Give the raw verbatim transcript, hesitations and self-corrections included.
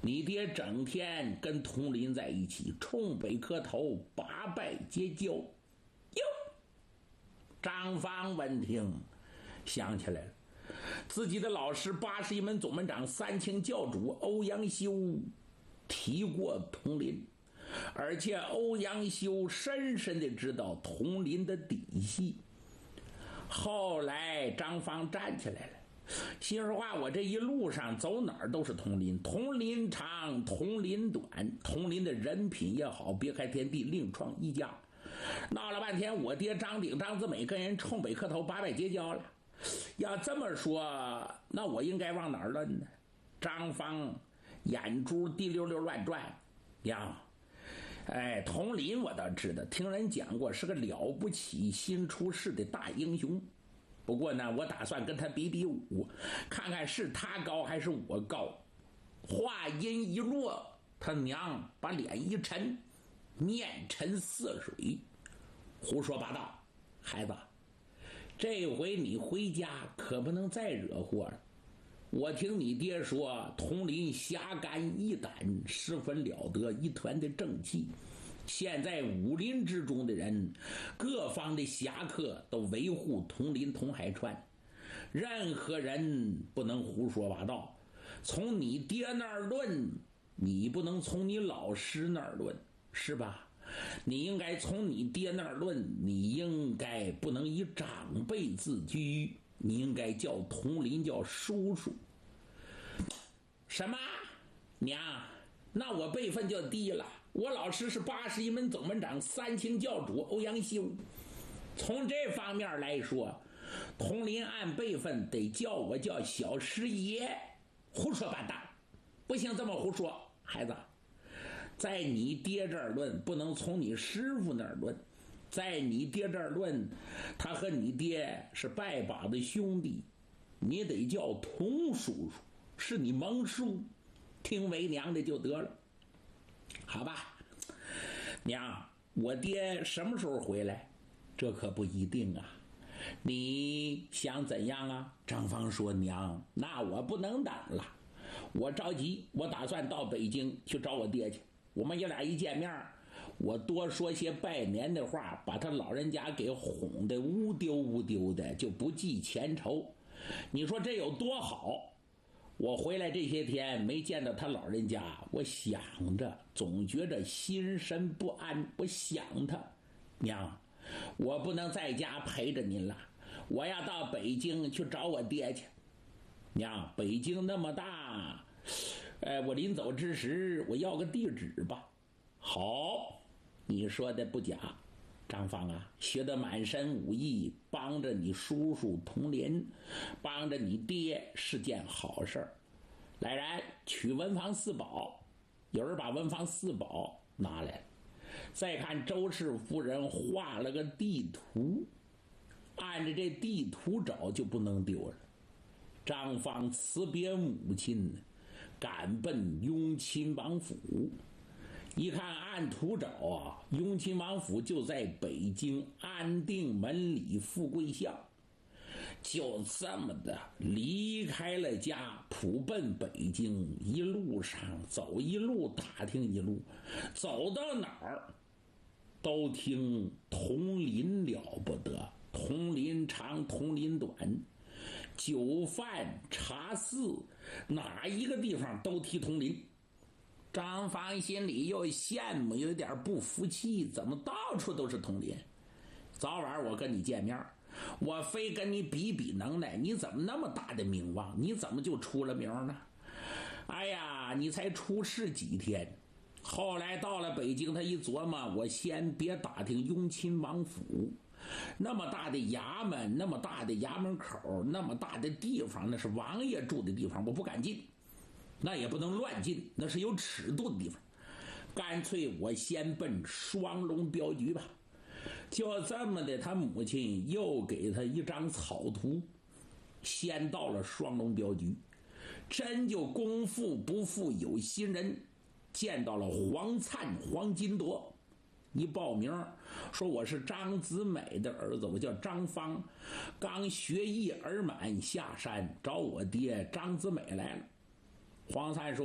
你爹整天跟佟林在一起，冲北磕头，八拜结交。哟，张芳闻听，想起来了，自己的老师八十一门总门长三清教主欧阳修提过佟林，而且欧阳修深深的知道佟林的底细。后来张芳站起来了，心说话，我这一路上走哪儿都是佟林，佟林长，佟林短，佟林的人品也好，别开天地，另创一家。闹了半天，我爹张鼎、张子美跟人冲北磕头，八拜结交了。要这么说，那我应该往哪儿论呢？张芳眼珠滴溜溜乱转呀。哎，佟林我倒知道，听人讲过是个了不起新出世的大英雄。不过呢，我打算跟他比比武，看看是他高还是我高。话音一落，他娘把脸一沉，面沉似水，胡说八道。孩子，这回你回家可不能再惹祸了。我听你爹说，佟林侠肝义胆，十分了得，一团的正气。现在武林之中的人，各方的侠客都维护佟林、佟海川，任何人不能胡说八道。从你爹那儿论，你不能从你老师那儿论，是吧？你应该从你爹那儿论，你应该不能以长辈自居，你应该叫佟林叫叔叔。什么？娘，那我辈分就低了。我老师是八十一门总门长三清教主欧阳修，从这方面来说，佟林按辈分得叫我叫小师爷。胡说八道，不行，这么胡说。孩子，在你爹这儿论，不能从你师傅那儿论。在你爹这儿论，他和你爹是拜把子兄弟，你得叫佟叔叔，是你蒙叔，听为娘的就得了。好吧，娘，我爹什么时候回来？这可不一定啊。你想怎样啊？张芳说，娘，那我不能等了，我着急，我打算到北京去找我爹去。我们爷俩一见面，我多说些拜年的话，把他老人家给哄得乌丢乌丢的，就不计前仇。你说这有多好？我回来这些天没见到他老人家，我想着，总觉着心神不安。我想他，娘，我不能在家陪着您了，我要到北京去找我爹去。娘，北京那么大，呃，我临走之时，我要个地址吧。好，你说的不假。张芳啊，学得满身武艺，帮着你叔叔佟林，帮着你爹是件好事儿。来人，取文房四宝。有人把文房四宝拿来了。再看周氏夫人画了个地图，按着这地图找就不能丢了。张芳辞别母亲，赶奔雍亲王府。一看按图找啊，雍亲王府就在北京安定门里富贵巷。就这么的离开了家，普奔北京，一路上走一路打听一路，走到哪儿都听佟林了不得，佟林长，佟林短，酒饭茶肆哪一个地方都提佟林。张芳心里又羡慕，有点不服气，怎么到处都是佟林？早晚我跟你见面，我非跟你比比能耐，你怎么那么大的名望？你怎么就出了名呢？哎呀，你才出世几天。后来到了北京，他一琢磨，我先别打听雍亲王府，那么大的衙门，那么大的衙门口，那么大的地方，那是王爷住的地方，我不敢进，那也不能乱进，那是有尺度的地方。干脆我先奔双龙镖局吧。就这么的，他母亲又给他一张草图，先到了双龙镖局。真就功夫不负有心人，见到了黄灿、黄金铎。一报名说我是张子美的儿子，我叫张芳，刚学艺而满，下山找我爹张子美来了。黄灿说